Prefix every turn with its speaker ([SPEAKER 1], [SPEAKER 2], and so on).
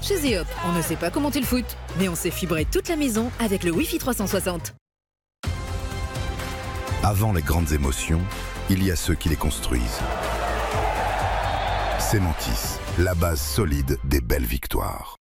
[SPEAKER 1] Chez Zeop, on ne sait pas commenter le foot, mais on sait fibrer toute la maison avec le Wi-Fi 360.
[SPEAKER 2] Avant les grandes émotions, il y a ceux qui les construisent. Cementis, la base solide des belles victoires.